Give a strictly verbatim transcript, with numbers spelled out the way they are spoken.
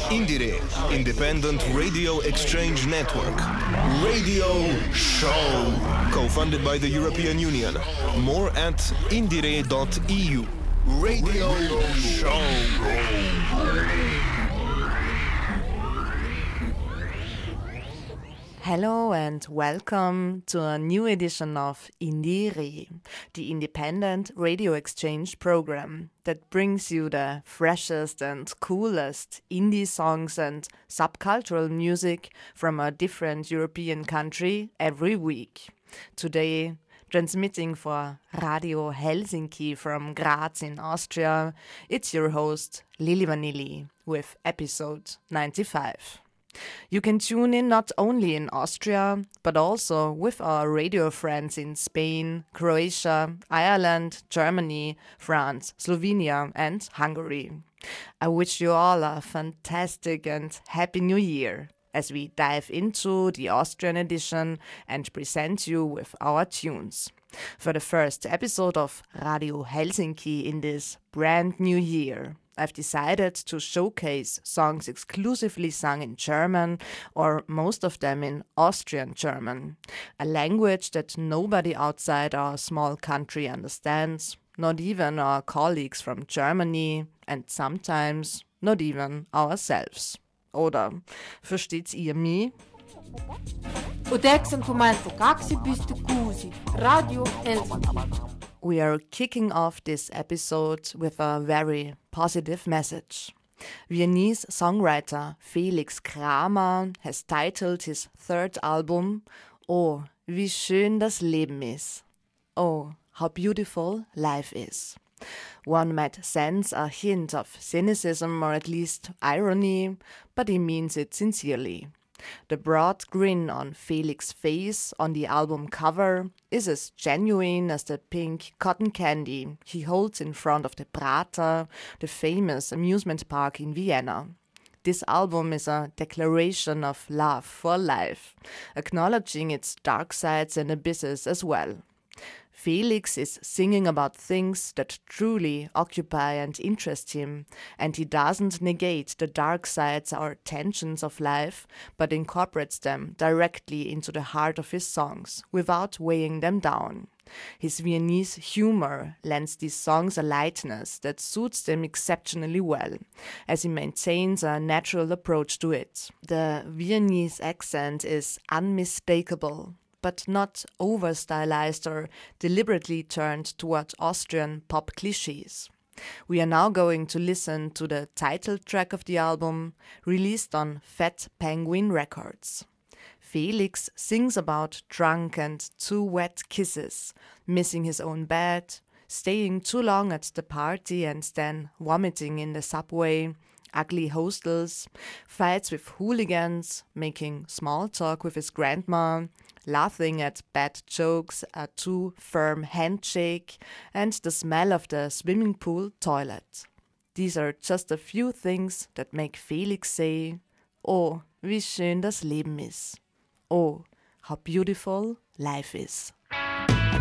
Indiere, Independent Radio Exchange Network. Radio Show. Co-funded by the European Union. More at indiere dot e u. Radio Show. Hello and welcome to a new edition of Indiere, the Independent Radio Exchange program that brings you the freshest and coolest indie songs and subcultural music from a different European country every week. Today, transmitting for Radio Helsinki from Graz in Austria, it's your host Lili Vanilli with episode ninety-five. You can tune in not only in Austria, but also with our radio friends in Spain, Croatia, Ireland, Germany, France, Slovenia and Hungary. I wish you all a fantastic and happy new year as we dive into the Austrian edition and present you with our tunes. For the first episode of Radio Helsinki in this brand new year, I've decided to showcase songs exclusively sung in German, or most of them in Austrian German, a language that nobody outside our small country understands, not even our colleagues from Germany, and sometimes not even ourselves. Oder versteht's ihr mich? Radio Helsinki. We are kicking off this episode with a very positive message. Viennese songwriter Felix Kramer has titled his third album, Oh, wie schön das Leben ist. Oh, how beautiful life is. One might sense a hint of cynicism or at least irony, but he means it sincerely. The broad grin on Felix's face on the album cover is as genuine as the pink cotton candy he holds in front of the Prater, the famous amusement park in Vienna. This album is a declaration of love for life, acknowledging its dark sides and abysses as well. Felix is singing about things that truly occupy and interest him, and he doesn't negate the dark sides or tensions of life, but incorporates them directly into the heart of his songs, without weighing them down. His Viennese humor lends these songs a lightness that suits them exceptionally well, as he maintains a natural approach to it. The Viennese accent is unmistakable, but not over-stylized or deliberately turned toward Austrian pop cliches. We are now going to listen to the title track of the album, released on Fat Penguin Records. Felix sings about drunk and too wet kisses, missing his own bed, staying too long at the party and then vomiting in the subway, ugly hostels, fights with hooligans, making small talk with his grandma, laughing at bad jokes, a too firm handshake, and the smell of the swimming pool toilet. These are just a few things that make Felix say, Oh, wie schön das Leben ist. Oh, how beautiful life is.